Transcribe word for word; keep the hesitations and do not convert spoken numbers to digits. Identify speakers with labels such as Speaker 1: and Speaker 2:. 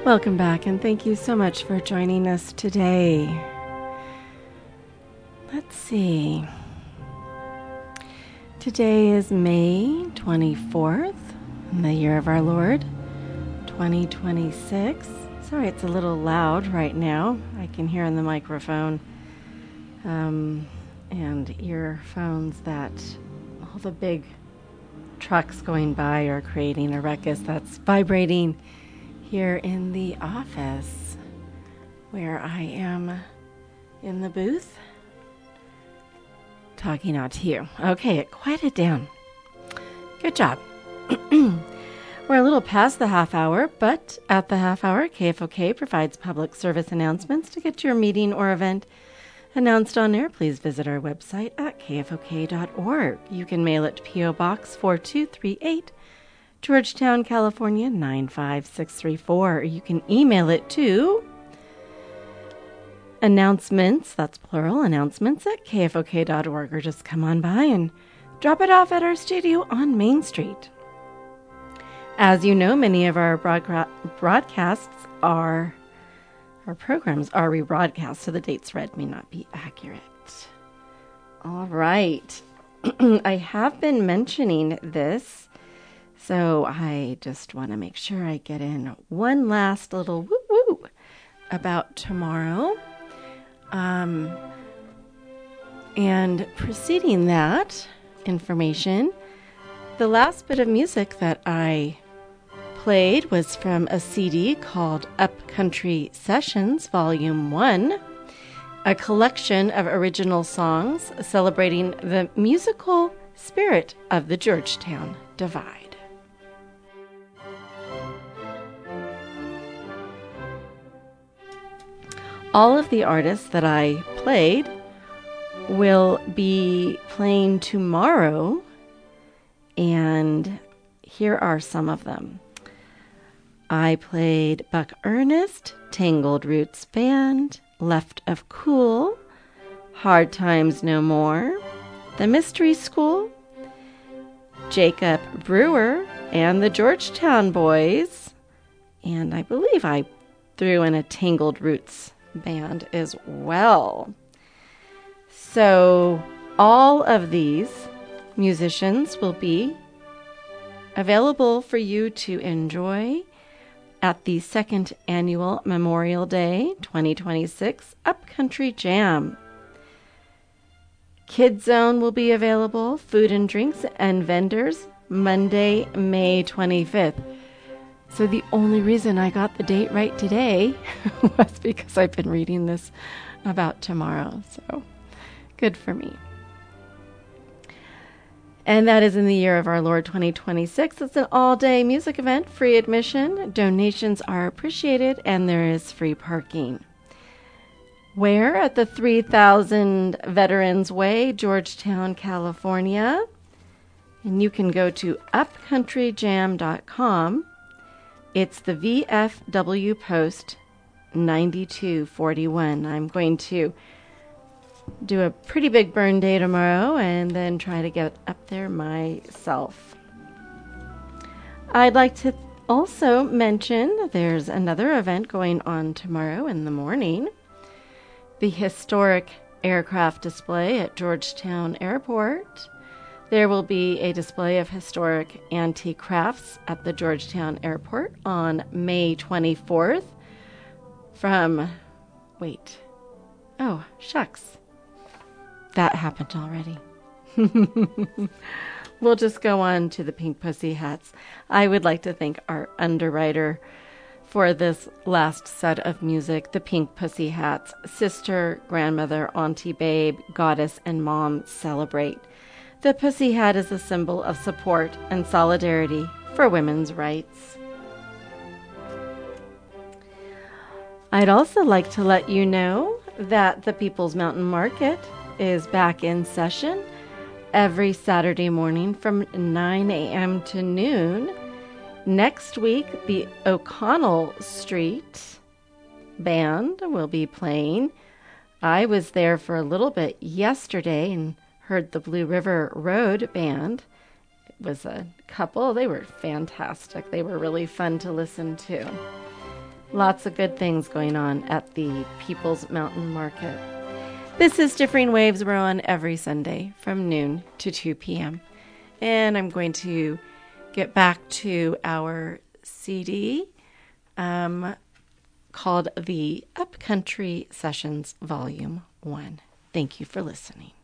Speaker 1: Welcome back, and thank you so much for joining us today. Let's see. Today is May twenty-fourth, in the year of our Lord, twenty twenty-six. Sorry, it's a little loud right now. I can hear in the microphone um, and earphones that all the big trucks going by are creating a ruckus that's vibrating here in the office where I am in the booth talking out to you. Okay, quiet it down. Good job. We're a little past the half hour, but at the half hour, K F O K provides public service announcements. To get your meeting or event announced on air, please visit our website at K F O K dot org. You can mail it to P O Box four two three eight, Georgetown, California, nine five six three four. Or you can email it to announcements, that's plural, announcements at K F O K dot org, or just come on by and drop it off at our studio on Main Street. As you know, many of our broadca- broadcasts are, our programs are rebroadcast, so the dates read may not be accurate. All right. I have been mentioning this, so I just want to make sure I get in one last little woo-woo about tomorrow. Um, and preceding that information, the last bit of music that I played was from a C D called Upcountry Sessions Volume one, a collection of original songs celebrating the musical spirit of the Georgetown Divide. All of the artists that I played will be playing tomorrow, and here are some of them. I played Buck Ernest, Tangled Roots Band, Left of Cool, Hard Times No More, The Mystery School, Jacob Brewer, and the Georgetown Boys, and I believe I threw in a Tangled Roots Band as well. So all of these musicians will be available for you to enjoy at the second annual Memorial Day twenty twenty-six Upcountry Jam. Kids Zone will be available, food and drinks and vendors, Monday, May twenty-fifth. So the only reason I got the date right today was because I've been reading this about tomorrow. So good for me. And that is in the year of our Lord twenty twenty-six. It's an all-day music event, free admission. Donations are appreciated, and there is free parking. Where? At the three thousand Veterans Way, Georgetown, California. And you can go to upcountry jam dot com. It's the V F W post ninety-two forty-one. I'm going to do a pretty big burn day tomorrow and then try to get up there myself. I'd like to also mention there's another event going on tomorrow in the morning. The historic aircraft display at Georgetown Airport. There will be a display of historic antique crafts at the Georgetown Airport on May twenty-fourth from, wait, oh, shucks. That happened already. We'll just go on to the Pink Pussy Hats. I would like to thank our underwriter for this last set of music, the Pink Pussy Hats. Sister, grandmother, auntie, babe, goddess, and mom celebrate. The pussy hat is a symbol of support and solidarity for women's rights. I'd also like to let you know that the People's Mountain Market is back in session every Saturday morning from nine a.m. to noon. Next week, the O'Connell Street Band will be playing. I was there for a little bit yesterday and heard the Blue River Road Band. It was a couple. They were fantastic. They were really fun to listen to. Lots of good things going on at the People's Mountain Market. This is Differing Waves. We're on every Sunday from noon to two p.m. And I'm going to get back to our C D um, called the Upcountry Sessions Volume one. Thank you for listening.